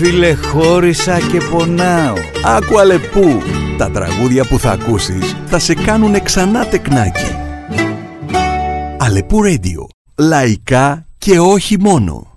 φίλε, χώρισα και πονάω. Άκου Αλεπού, τα τραγούδια που θα ακούσεις θα σε κάνουνε ξανά τεκνάκι. Αλεπού Radio, λαϊκά και όχι μόνο.